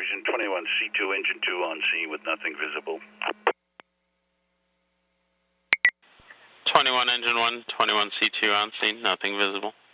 Horizon 21C2, engine 2 on scene with nothing visible. 21 engine 1, 21C2 on scene, nothing visible.